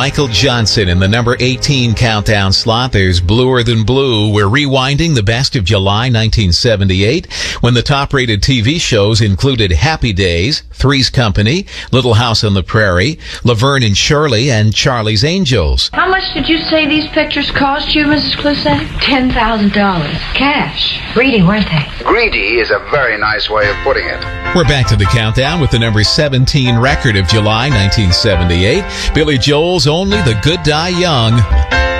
Michael Johnson in the number 18 countdown slot. There's Bluer Than Blue. We're rewinding the best of July 1978 when the top-rated TV shows included Happy Days, Three's Company, Little House on the Prairie, Laverne and Shirley, and Charlie's Angels. How much did you say these pictures cost you, Mrs. Clisette? $10,000. Cash. Greedy, weren't they? Greedy is a very nice way of putting it. We're back to the countdown with the number 17 record of July 1978. Billy Joel's Only the Good Die Young.